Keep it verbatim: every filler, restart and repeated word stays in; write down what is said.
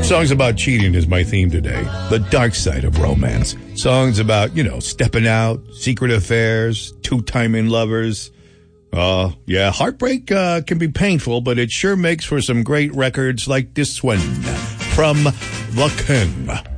Songs about cheating is my theme today. The dark side of romance. Songs about, you know, stepping out, secret affairs, two-timing lovers. Uh, yeah, heartbreak uh, can be painful, but it sure makes for some great records like this one from The King.